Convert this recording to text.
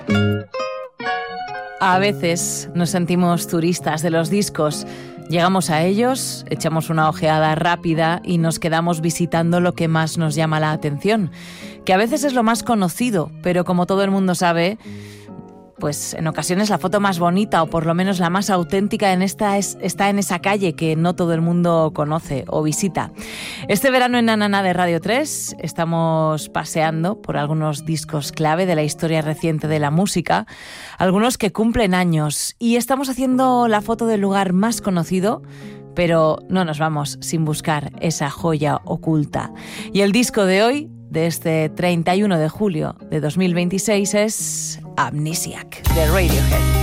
A veces nos sentimos turistas de los discos. Llegamos a ellos, echamos una ojeada rápida y nos quedamos visitando lo que más nos llama la atención, que a veces es lo más conocido, pero como todo el mundo sabe, pues en ocasiones la foto más bonita o por lo menos la más auténtica está en esa calle que no todo el mundo conoce o visita. Este verano en Nanana de Radio 3 estamos paseando por algunos discos clave de la historia reciente de la música, algunos que cumplen años, y estamos haciendo la foto del lugar más conocido, pero no nos vamos sin buscar esa joya oculta. Y el disco de hoy, de este 31 de julio de 2026, es Amnesiac, de Radiohead.